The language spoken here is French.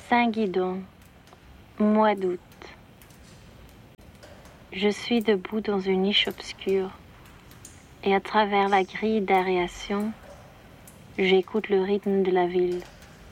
Saint-Guidon, mois d'août. Je suis debout dans une niche obscure et à travers la grille d'aération, j'écoute le rythme de la ville.